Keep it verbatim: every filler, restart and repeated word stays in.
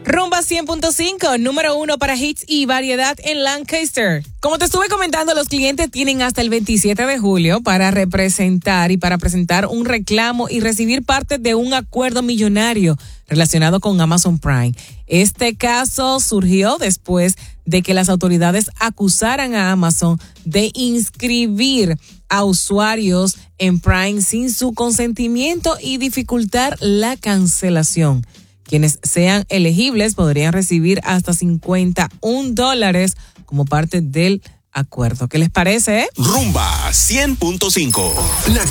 Rumba cien punto cinco, número uno para hits y variedad en Lancaster. Como te estuve comentando, los clientes tienen hasta el veintisiete de julio para representar y para presentar un reclamo y recibir parte de un acuerdo millonario relacionado con Amazon Prime. Este caso surgió después de que las autoridades acusaran a Amazon de inscribir a usuarios en Prime sin su consentimiento y dificultar la cancelación. Quienes sean elegibles podrían recibir hasta cincuenta y un dólares como parte del acuerdo. ¿Qué les parece? Rumba cien punto cinco, la